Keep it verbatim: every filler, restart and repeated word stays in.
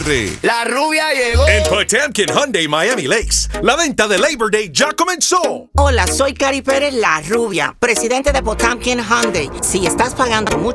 R. La rubia llegó. En Potemkin Hyundai Miami Lakes, la venta de Labor Day ya comenzó. Hola, soy Cari Pérez, la rubia, presidente de Potemkin Hyundai. Si estás pagando mucho